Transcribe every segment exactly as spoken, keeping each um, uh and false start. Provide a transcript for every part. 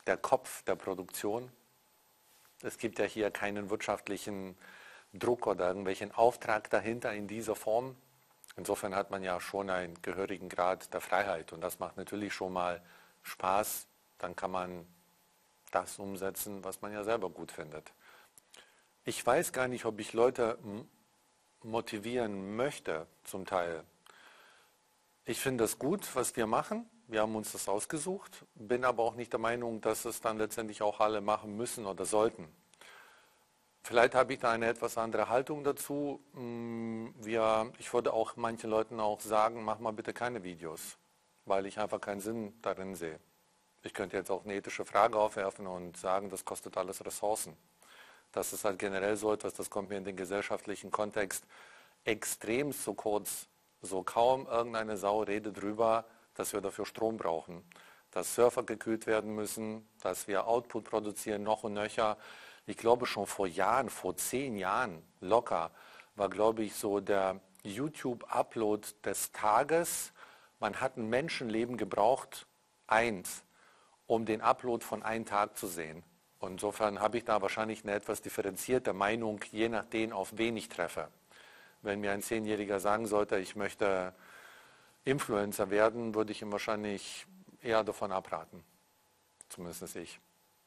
der Kopf der Produktion. Es gibt ja hier keinen wirtschaftlichen Druck oder irgendwelchen Auftrag dahinter in dieser Form. Insofern hat man ja schon einen gehörigen Grad der Freiheit und das macht natürlich schon mal Spaß. Dann kann man das umsetzen, was man ja selber gut findet. Ich weiß gar nicht, ob ich Leute motivieren möchte, zum Teil. Ich finde das gut, was wir machen. Wir haben uns das ausgesucht, bin aber auch nicht der Meinung, dass es dann letztendlich auch alle machen müssen oder sollten. Vielleicht habe ich da eine etwas andere Haltung dazu. Wir, ich würde auch manchen Leuten auch sagen, mach mal bitte keine Videos, weil ich einfach keinen Sinn darin sehe. Ich könnte jetzt auch eine ethische Frage aufwerfen und sagen, das kostet alles Ressourcen. Das ist halt generell so etwas, das kommt mir in den gesellschaftlichen Kontext extrem zu kurz. So kaum irgendeine Sau redet drüber, dass wir dafür Strom brauchen, dass Server gekühlt werden müssen, dass wir Output produzieren, noch und nöcher. Ich glaube schon vor Jahren, vor zehn Jahren locker, war glaube ich so der YouTube-Upload des Tages. Man hat ein Menschenleben gebraucht, eins, um den Upload von einem Tag zu sehen. Und insofern habe ich da wahrscheinlich eine etwas differenzierte Meinung, je nachdem, auf wen ich treffe. Wenn mir ein Zehnjähriger sagen sollte, ich möchte Influencer werden, würde ich ihm wahrscheinlich eher davon abraten. Zumindest ich.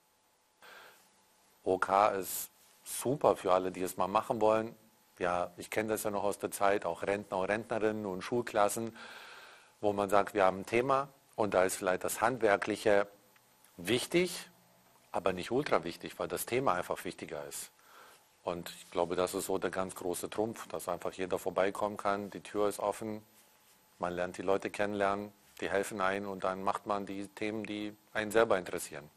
OK ist super für alle, die es mal machen wollen. Ja, ich kenne das ja noch aus der Zeit, auch Rentner und Rentnerinnen und Schulklassen, wo man sagt, wir haben ein Thema und da ist vielleicht das Handwerkliche wichtig, aber nicht ultra wichtig, weil das Thema einfach wichtiger ist. Und ich glaube, das ist so der ganz große Trumpf, dass einfach jeder vorbeikommen kann, die Tür ist offen, man lernt die Leute kennenlernen, die helfen ein und dann macht man die Themen, die einen selber interessieren.